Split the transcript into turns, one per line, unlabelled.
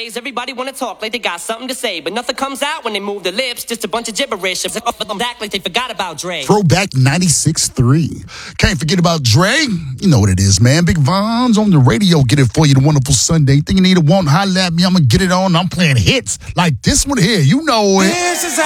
Nowadays, everybody wanna talk like they got something to say, but nothing comes out when they move their lips. Just a bunch of gibberish. Act like they forgot about Dre.
Throwback 96.3. Can't forget about Dre. You know what it is, man. Big Von's on the radio. Get it for you. The wonderful Sunday. Think you need a want, holla at me. I'm gonna get it on. I'm playing hits like this one here. You know it.